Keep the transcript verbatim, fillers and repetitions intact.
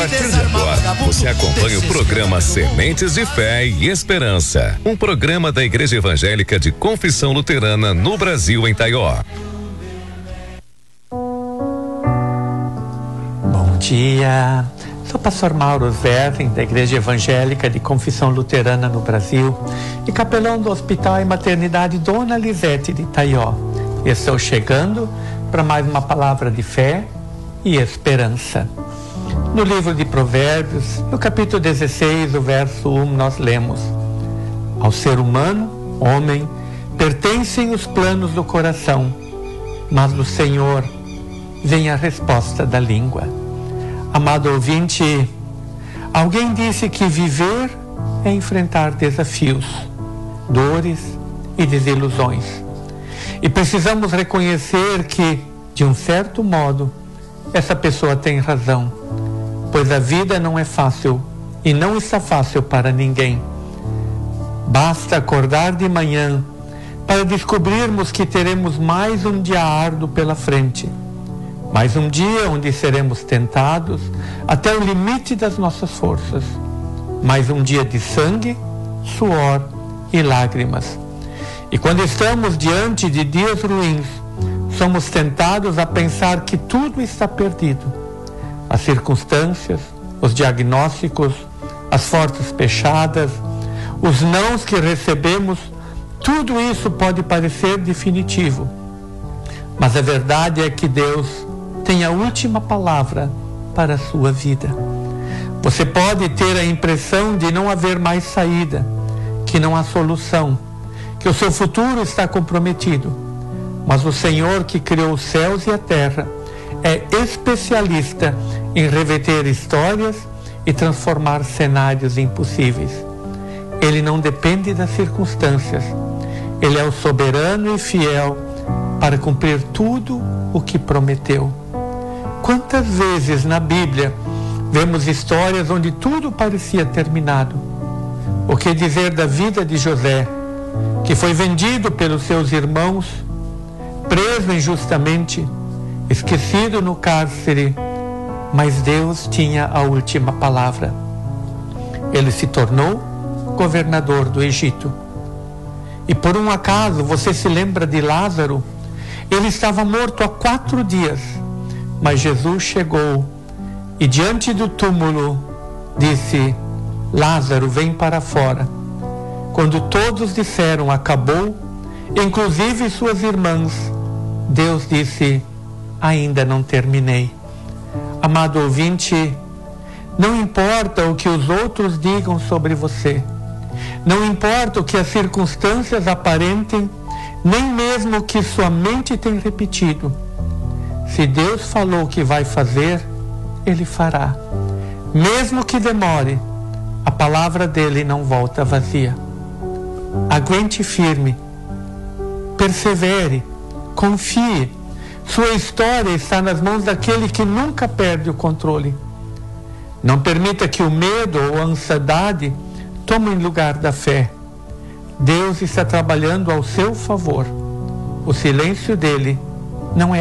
partir de agora, você acompanha o programa Sementes de Fé e Esperança, um programa da Igreja Evangélica de Confissão Luterana no Brasil, em Taió. Bom dia, sou o pastor Mauro Zerling, da Igreja Evangélica de Confissão Luterana no Brasil e capelão do Hospital e Maternidade Dona Lisete de Taió. Estou chegando para mais uma palavra de fé e esperança. No livro de Provérbios, no capítulo dezesseis, o verso um, nós lemos: ao ser humano, homem, pertencem os planos do coração, mas do Senhor vem a resposta da língua. Amado ouvinte, alguém disse que viver é enfrentar desafios, dores e desilusões. E precisamos reconhecer que, de um certo modo, essa pessoa tem razão, pois a vida não é fácil e não está fácil para ninguém. Basta acordar de manhã para descobrirmos que teremos mais um dia árduo pela frente, mais um dia onde seremos tentados até o limite das nossas forças, mais um dia de sangue, suor e lágrimas. E quando estamos diante de dias ruins, somos tentados a pensar que tudo está perdido. As circunstâncias, os diagnósticos, as fortes fechadas, os nãos que recebemos, tudo isso pode parecer definitivo. Mas a verdade é que Deus tem a última palavra para a sua vida. Você pode ter a impressão de não haver mais saída, que não há solução, que o seu futuro está comprometido. Mas o Senhor que criou os céus e a terra é especialista em reverter histórias e transformar cenários impossíveis. Ele não depende das circunstâncias. Ele é o soberano e fiel para cumprir tudo o que prometeu. Quantas vezes na Bíblia vemos histórias onde tudo parecia terminado? O que dizer da vida de José, que foi vendido pelos seus irmãos, preso injustamente, esquecido no cárcere, mas Deus tinha a última palavra. Ele se tornou governador do Egito. E por um acaso, você se lembra de Lázaro? Ele estava morto há quatro dias, mas Jesus chegou e diante do túmulo disse: Lázaro, vem para fora. Quando todos disseram acabou, inclusive suas irmãs, Deus disse: ainda não terminei. Amado ouvinte, não importa o que os outros digam sobre você, não importa o que as circunstâncias aparentem, nem mesmo o que sua mente tem repetido. Se Deus falou que vai fazer, Ele fará. Mesmo que demore, a palavra dele não volta vazia. Aguente firme, persevere, confie. Sua história está nas mãos daquele que nunca perde o controle. Não permita que o medo ou a ansiedade tomem lugar da fé. Deus está trabalhando ao seu favor. O silêncio dele não é